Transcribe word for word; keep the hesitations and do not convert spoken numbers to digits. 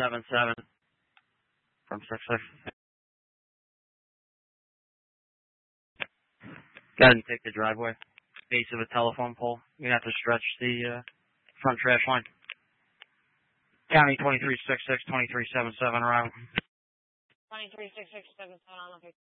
seven seven from six six. Go ahead and take the driveway. Base of a telephone pole. You're going to have to stretch the uh, front trash line. County twenty-three six six, twenty-three seven seven around. twenty-three six six seven seven on the